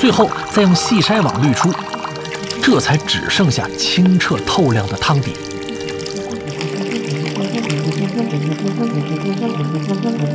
最后再用细筛网滤出，这才只剩下清澈透亮的汤底。